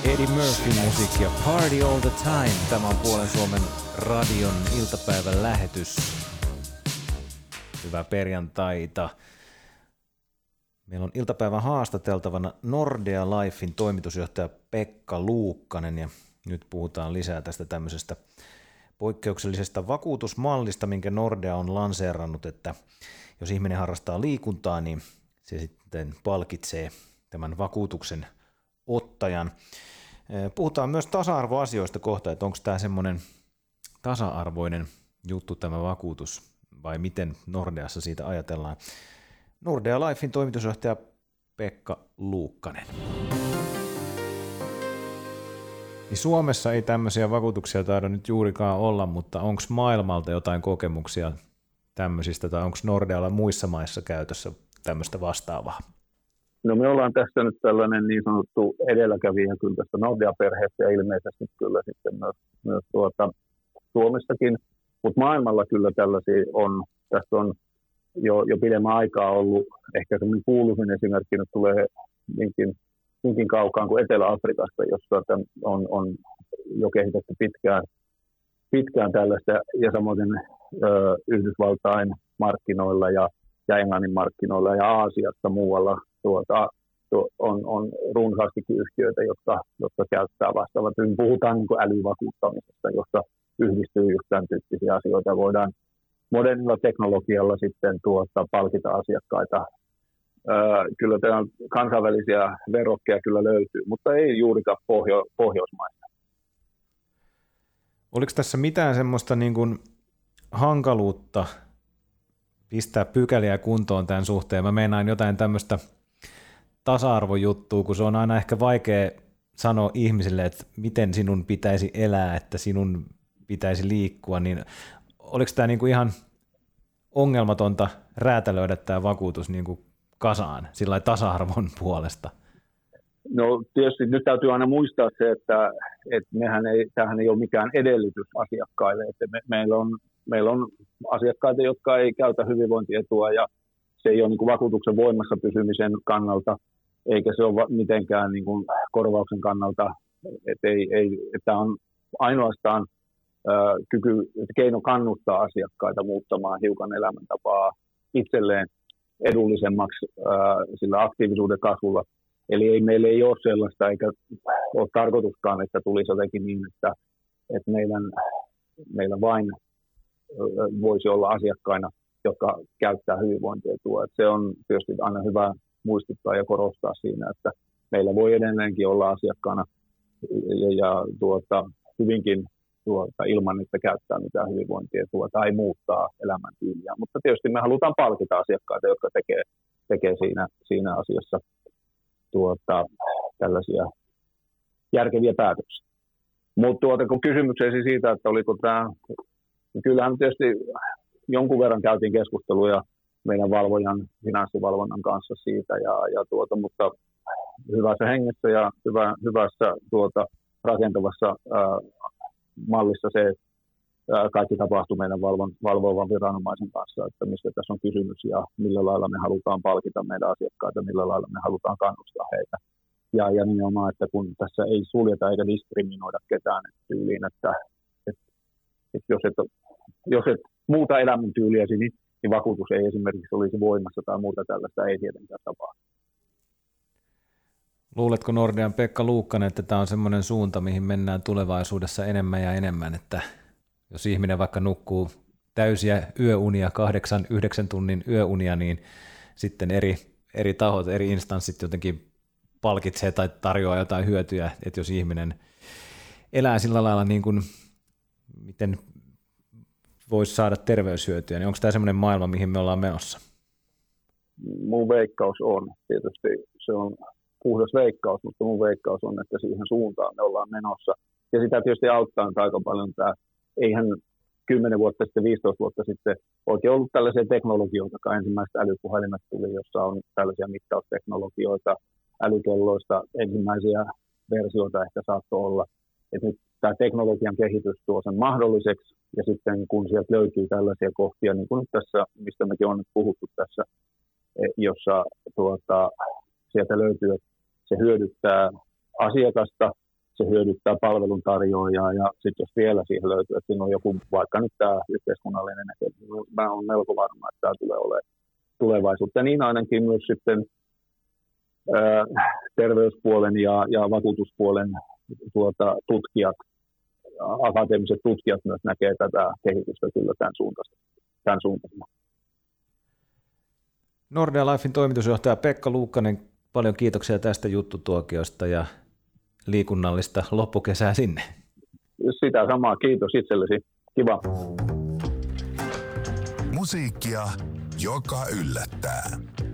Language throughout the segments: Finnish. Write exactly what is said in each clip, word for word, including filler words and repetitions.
Eddie Murphy musiikki ja Party All The Time. Tämä on Puolen Suomen radion iltapäivän lähetys. Hyvää perjantaita. Meillä on iltapäivän haastateltavana Nordea Lifein toimitusjohtaja Pekka Luukkanen ja nyt puhutaan lisää tästä tämmöisestä poikkeuksellisesta vakuutusmallista, minkä Nordea on lanseerannut, että jos ihminen harrastaa liikuntaa, niin se sitten palkitsee tämän vakuutuksen ottajan. Puhutaan myös tasa-arvoasioista kohta, että onko tämä semmoinen tasa-arvoinen juttu tämä vakuutus vai miten Nordeassa siitä ajatellaan. Nordea Lifein toimitusjohtaja Pekka Luukkanen. Niin Suomessa ei tämmöisiä vakuutuksia taida nyt juurikaan olla, mutta onko maailmalta jotain kokemuksia tämmöisistä tai onko Nordealla muissa maissa käytössä tämmöistä vastaavaa? No me ollaan tässä nyt tällainen niin sanottu edelläkävijä kyllä tästä Nordea-perheestä ja ilmeisesti kyllä sitten myös, myös tuota, Suomessakin, mutta maailmalla kyllä tällaisia on, tässä on jo, jo pidemmän aikaa ollut, ehkä semmoinen kuuluisin esimerkki nyt tulee niinkin, niinkin kaukaan kuin Etelä-Afrikasta, jossa on, on jo kehitetty pitkään, pitkään tällaista ja samoin ö, Yhdysvaltain markkinoilla ja, ja Englannin markkinoilla ja Aasiassa muualla tuota, tuo, on, on runsaastikin yhtiöitä, jotka, jotka käyttää vastaavat. Puhutaan niin kuin älyvakuuttamisesta, jossa yhdistyy just tämän tyyppisiä asioita. Voidaan modernilla teknologialla sitten tuota, palkita asiakkaita. Öö, kyllä tämä kansainvälisiä verrokkeja kyllä löytyy, mutta ei juurikaan pohjo, Pohjoismaissa. Oliko tässä mitään semmoista niin kuin hankaluutta pistää pykäliä kuntoon tämän suhteen? Mä meinaan jotain tämmöistä tasa-arvojuttua, kun se on aina ehkä vaikea sanoa ihmisille, että miten sinun pitäisi elää, että sinun pitäisi liikkua, niin oliko tämä niin kuin ihan ongelmatonta räätälöidä tämä vakuutus niin kuin kasaan sillä tasa-arvon puolesta? No tietysti nyt täytyy aina muistaa se, että, että mehän ei, tämähän ei ole mikään edellytys asiakkaille. Että me, meillä, on, meillä on asiakkaita, jotka ei käytä hyvinvointietua ja se ei ole niin kuin vakuutuksen voimassa pysymisen kannalta, eikä se ole mitenkään niin kuin korvauksen kannalta. Että ei, ei, että on ainoastaan äh, kyky, keino kannustaa asiakkaita muuttamaan hiukan elämäntapaa itselleen edullisemmaksi äh, sillä aktiivisuuden kasvulla. Eli ei, meillä ei ole sellaista, eikä ole tarkoituskaan, että tulisi jotenkin niin, että, että meidän, meillä vain äh, voisi olla asiakkaina, jotka käyttää hyvinvointietua. Että se on tietysti aina hyvä muistuttaa ja korostaa siinä, että meillä voi edelleenkin olla asiakkaana ja, ja tuota, hyvinkin tuota, ilman, että käyttää mitään hyvinvointietua tai muuttaa elämäntyyliä. Mutta tietysti me halutaan palkita asiakkaita, jotka tekee, tekee siinä, siinä asiassa tuota, tällaisia järkeviä päätöksiä. Mutta tuota, kun kysymyksesi siitä, että oliko tämä, niin kyllähän tietysti jonkun verran käytiin keskusteluja meidän valvojan, finanssivalvonnan kanssa siitä, ja, ja tuota, mutta hyvässä hengessä ja hyvä, hyvässä tuota, rakentavassa ää, mallissa se, että ää, kaikki tapahtuu meidän valvon, valvovan viranomaisen kanssa, että mistä tässä on kysymys ja millä lailla me halutaan palkita meidän asiakkaita, millä lailla me halutaan kannustaa heitä. Ja, ja nimenomaan, että kun tässä ei suljeta eikä diskriminoida ketään tyyliin, että, että, että jos et, jos et muuta elämäntyyliäsi, niin, niin vakuutus ei esimerkiksi olisi voimassa tai muuta tällaista ei tietenkään tapahdu. Luuletko Nordean Pekka Luukkanen, että tämä on semmoinen suunta, mihin mennään tulevaisuudessa enemmän ja enemmän, että jos ihminen vaikka nukkuu täysiä yöunia, kahdeksan, yhdeksän tunnin yöunia, niin sitten eri, eri tahot, eri instanssit jotenkin palkitsee tai tarjoaa jotain hyötyä, että jos ihminen elää sillä lailla niin kuin, miten voisi saada terveyshyötyä, niin onko tämä semmoinen maailma, mihin me ollaan menossa? Mun veikkaus on, tietysti se on puhdas veikkaus, mutta mun veikkaus on, että siihen suuntaan me ollaan menossa. Ja sitä tietysti auttaa aika paljon tämä, eihän kymmenen vuotta sitten, viisitoista vuotta sitten oikein ollut tällaisia teknologioita, kun ensimmäiset älypuhelimet tuli, jossa on tällaisia mittausteknologioita, älykelloista ensimmäisiä versioita ehkä saattoi olla. Et nyt tämä teknologian kehitys tuo sen mahdolliseksi, ja sitten kun sieltä löytyy tällaisia kohtia, niin kuin nyt tässä, mistä mekin on nyt puhuttu tässä, jossa tuota, sieltä löytyy, että se hyödyttää asiakasta se hyödyttää palveluntarjoajaa, ja sitten jos vielä siihen löytyy, että siinä on joku, vaikka nyt tämä yhteiskunnallinen näkemys, mä olen melko varma, että tämä tulee olemaan tulevaisuutta. Ja niin ainakin myös sitten ää, terveyspuolen ja, ja vakuutuspuolen tuota, tutkijat, akateemiset tutkijat myös näkee tätä kehitystä kyllä tämän suuntaisena. Tämän suuntaisena. Nordea Lifein toimitusjohtaja Pekka Luukkanen, paljon kiitoksia tästä juttutuokiosta ja liikunnallista loppukesää sinne. Sitä samaa, kiitos itsellesi. Kiva. Musiikkia, joka yllättää.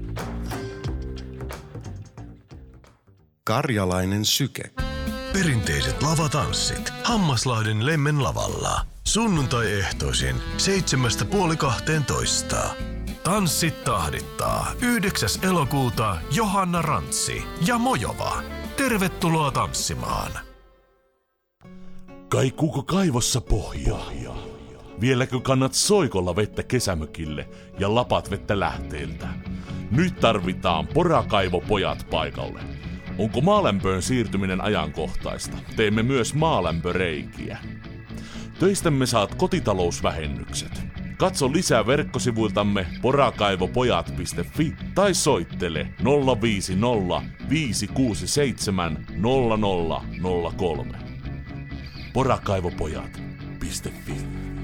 Karjalainen syke. Perinteiset lavatanssit Hammaslahden Lemmen lavalla. Sunnuntai-ehtoisin seitsemästä puoli kahteentoista. Tanssit tahdittaa yhdeksäs elokuuta Johanna Rantsi ja Mojova. Tervetuloa tanssimaan. Kaikuuko kaivossa pohjaa? Vieläkö kannat soikolla vettä kesämökille ja lapat vettä lähteeltä? Nyt tarvitaan porakaivopojat paikalle. Onko maalämpöön siirtyminen ajankohtaista? Teemme myös maalämpöreikiä. Töistämme saat kotitalousvähennykset. Katso lisää verkkosivuiltamme porakaivopojat piste fi tai soittele nolla viisi nolla viisi kuusi seitsemän nolla nolla nolla kolme. porakaivopojat piste fi.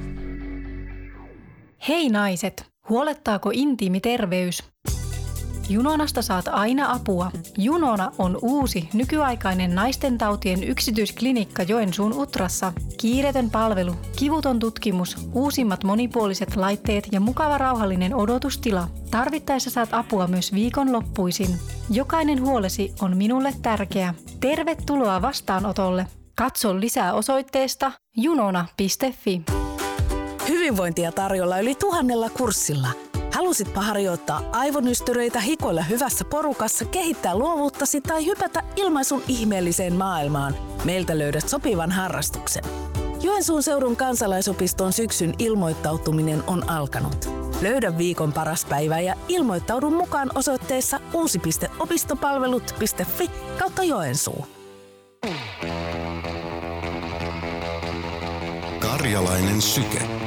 Hei naiset, huolettaako intiimi terveys? Junonasta saat aina apua. Junona on uusi, nykyaikainen naistentautien yksityisklinikka Joensuun Utrassa. Kiireetön palvelu, kivuton tutkimus, uusimmat monipuoliset laitteet ja mukava rauhallinen odotustila. Tarvittaessa saat apua myös viikonloppuisin. Jokainen huolesi on minulle tärkeä. Tervetuloa vastaanotolle. Katso lisää osoitteesta junona piste fi. Hyvinvointia tarjolla yli tuhannella kurssilla. Halusitpa harjoittaa aivonystyröitä, hikoilla hyvässä porukassa, kehittää luovuuttasi tai hypätä ilmaisun ihmeelliseen maailmaan? Meiltä löydät sopivan harrastuksen. Joensuun seudun kansalaisopiston syksyn ilmoittautuminen on alkanut. Löydä viikon paras päivä ja ilmoittaudu mukaan osoitteessa uusi piste opistopalvelut piste fi kautta Joensuu. Karjalainen syke.